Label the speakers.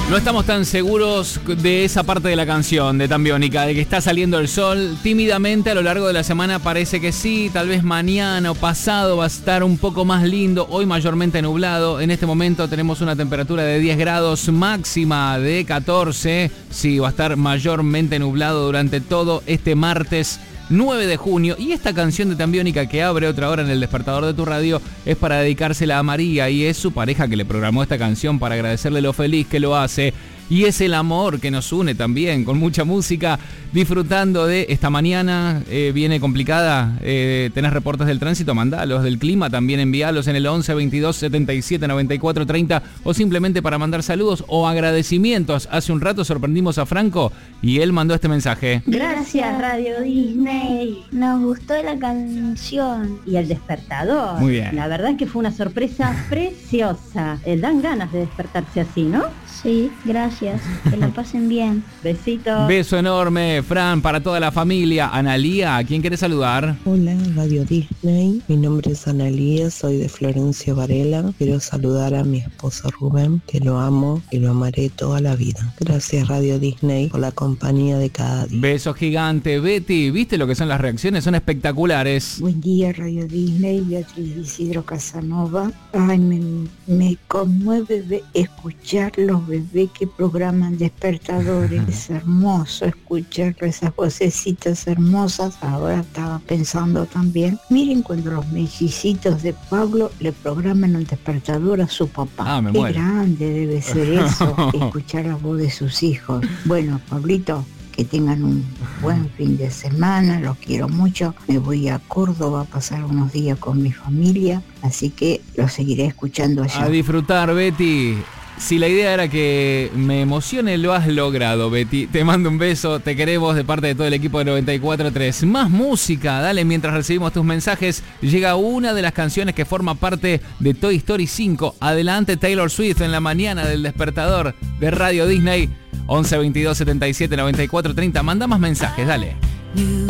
Speaker 1: No estamos tan seguros de esa parte de la canción de Tan Biónica, de que está saliendo el sol. Tímidamente a lo largo de la semana parece que sí, tal vez mañana o pasado va a estar un poco más lindo, hoy mayormente nublado. En este momento tenemos una temperatura de 10 grados, máxima de 14. Sí, va a estar mayormente nublado durante todo este martes 9 de junio. Y esta canción de Tan Biónica que abre otra hora en el despertador de tu radio es para dedicársela a María, y es su pareja que le programó esta canción para agradecerle lo feliz que lo hace. Y es el amor que nos une también, con mucha música, disfrutando de esta mañana. Viene complicada, tenés reportes del tránsito, mandalos, del clima también envíalos en el 11 22 77 94 30, o simplemente para mandar saludos o agradecimientos. Hace un rato sorprendimos a Franco y él mandó este mensaje.
Speaker 2: Gracias Radio Disney, nos gustó la canción y el despertador.
Speaker 1: Muy bien.
Speaker 2: La verdad es que fue una sorpresa preciosa. Dan ganas de despertarse así, ¿no?
Speaker 3: Sí, gracias. Que la pasen bien.
Speaker 2: Besitos.
Speaker 1: Beso enorme, Fran, para toda la familia. Analía, ¿a quién querés saludar?
Speaker 4: Hola, Radio Disney. Mi nombre es Analía, soy de Florencio Varela. Quiero saludar a mi esposo Rubén, que lo amo y lo amaré toda la vida. Gracias, Radio Disney, por la compañía de cada día.
Speaker 1: Beso gigante. Betty, ¿viste lo que son las reacciones? Son espectaculares.
Speaker 5: Buen día, Radio Disney. Beatriz Isidro Casanova. Ay, me conmueve escuchar los bebés que programan despertadores. Es hermoso escuchar esas vocecitas hermosas. Ahora estaba pensando también, miren cuando los mellicitos de Pablo le programan un despertador a su papá.
Speaker 1: Me
Speaker 5: Qué
Speaker 1: muero.
Speaker 5: grande debe ser eso, escuchar la voz de sus hijos. Bueno, Pablito, que tengan un buen fin de semana, los quiero mucho. Me voy a Córdoba a pasar unos días con mi familia, así que los seguiré escuchando allá.
Speaker 1: A disfrutar, Betty. Si la idea era que me emocione, lo has logrado, Betty. Te mando un beso, te queremos de parte de todo el equipo de 94.3. Más música, dale, mientras recibimos tus mensajes. Llega una de las canciones que forma parte de Toy Story 5. Adelante, Taylor Swift, en la mañana del despertador de Radio Disney. 11 22 77 94 30. Manda más mensajes, dale.